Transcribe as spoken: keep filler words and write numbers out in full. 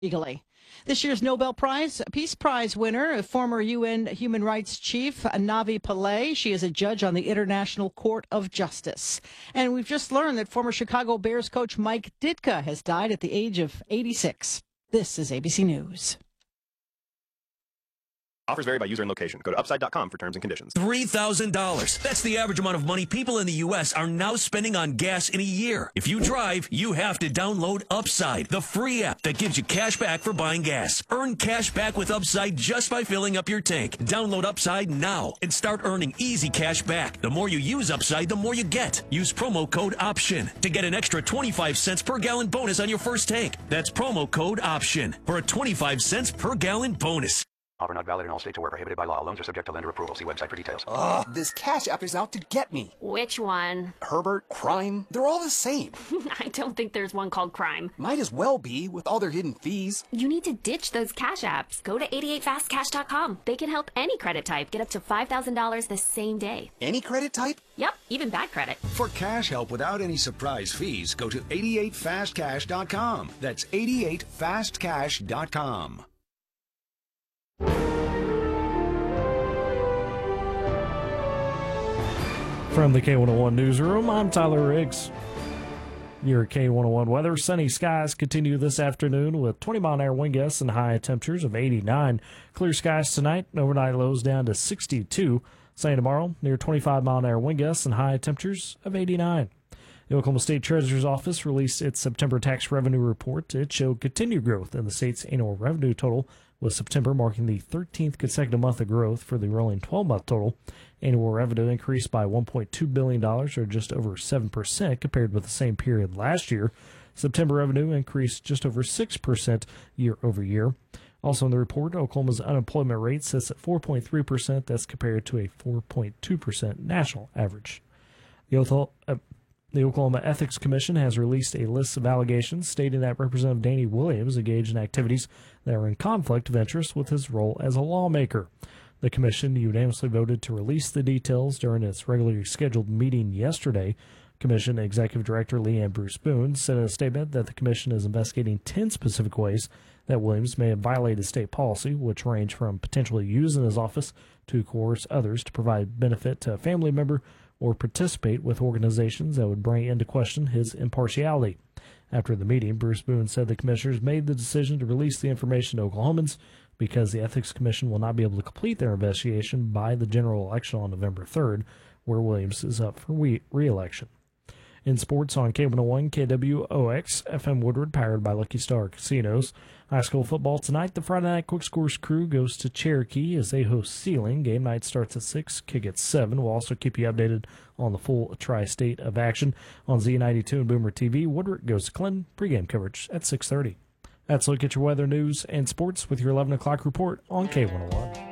Legally. This year's Nobel Prize, Peace Prize winner, former U N Human Rights Chief Navi Pillay. She is a judge on the International Court of Justice. And we've just learned that former Chicago Bears coach Mike Ditka has died at the age of eighty-six. This is A B C News. Offers vary by user and location. Go to upside dot com for terms and conditions. three thousand dollars. That's the average amount of money people in the U S are now spending on gas in a year. If you drive, you have to download Upside, the free app that gives you cash back for buying gas. Earn cash back with Upside just by filling up your tank. Download Upside now and start earning easy cash back. The more you use Upside, the more you get. Use promo code OPTION to get an extra twenty-five cents per gallon bonus on your first tank. That's promo code OPTION for a twenty-five cents per gallon bonus. Offer not valid in all states or where prohibited by law. Loans are subject to lender approval. See website for details. Ugh, this Cash App is out to get me. Which one? Herbert, Crime, they're all the same. I don't think there's one called Crime. Might as well be, with all their hidden fees. You need to ditch those Cash Apps. Go to eighty-eight fast cash dot com. They can help any credit type get up to five thousand dollars the same day. Any credit type? Yep, even bad credit. For cash help without any surprise fees, go to eighty-eight fast cash dot com. That's eighty-eight fast cash dot com. From the K one oh one newsroom, I'm Tyler Riggs. Your K one oh one weather. Sunny skies continue this afternoon with twenty mile an hour wind gusts and high temperatures of eighty-nine. Clear skies tonight, overnight lows down to sixty-two. Sunny tomorrow, near twenty-five mile an hour wind gusts and high temperatures of eighty-nine. The Oklahoma State Treasurer's Office released its September tax revenue report. It showed continued growth in the state's annual revenue total, with September marking the thirteenth consecutive month of growth for the rolling twelve-month total. Annual revenue increased by one point two billion dollars, or just over seven percent, compared with the same period last year. September revenue increased just over six percent year over year. Also in the report, Oklahoma's unemployment rate sits at four point three percent. That's compared to a four point two percent national average. The Oklahoma, uh, the Oklahoma Ethics Commission has released a list of allegations stating that Representative Danny Williams engaged in activities that are in conflict of interest with his role as a lawmaker. The commission unanimously voted to release the details during its regularly scheduled meeting yesterday. Commission Executive Director Leanne Bruce Boone said in a statement that the commission is investigating ten specific ways that Williams may have violated state policy, which range from potentially using his office to coerce others to provide benefit to a family member or participate with organizations that would bring into question his impartiality. After the meeting, Bruce Boone said the commissioners made the decision to release the information to Oklahomans because the Ethics Commission will not be able to complete their investigation by the general election on November third, where Williams is up for re- re-election. In sports on K one oh one, K W O X, F M Woodward, powered by Lucky Star Casinos. High school football tonight, the Friday Night Quick Scores crew goes to Cherokee as they host Sealing. Game night starts at six, kick at seven. We'll also keep you updated on the full tri-state of action. On Z ninety-two and Boomer T V, Woodward goes to Clinton. Pregame coverage at six thirty. That's a look at your weather, news, and sports with your eleven o'clock report on K one oh one.